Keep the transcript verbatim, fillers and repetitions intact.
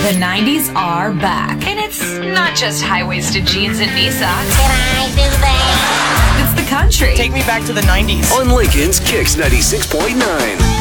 The nineties are back. And it's not just high-waisted jeans and knee socks. Can I do that? It's the country. Take me back to the nineties. On Lincoln's Kicks ninety-six point nine.